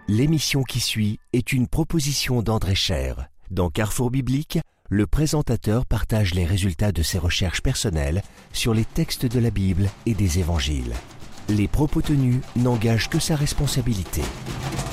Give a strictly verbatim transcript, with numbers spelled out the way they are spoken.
L'émission qui suit est une proposition d'André Cher. Dans Carrefour Biblique, le présentateur partage les résultats de ses recherches personnelles sur les textes de la Bible et des évangiles. Les propos tenus n'engagent que sa responsabilité.